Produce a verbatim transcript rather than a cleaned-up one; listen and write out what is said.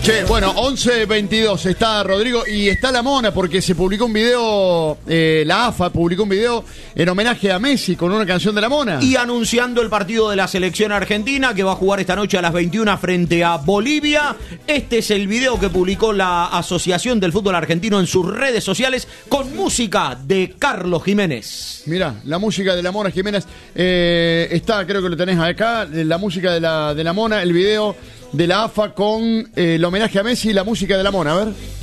Che, bueno, once veintidós está Rodrigo y está la Mona porque se publicó un video, eh, la A F A publicó un video en homenaje a Messi con una canción de la Mona. Y anunciando el partido de la selección argentina que va a jugar esta noche a las veintiuna frente a Bolivia. Este es el video que publicó la Asociación del Fútbol Argentino en sus redes sociales con música de Carlos Jiménez. Mirá, la música de la Mona Jiménez eh, está, creo que lo tenés acá, la música de la, de la Mona, el video de la A F A con eh, el homenaje a Messi y la música de la Mona, a ver.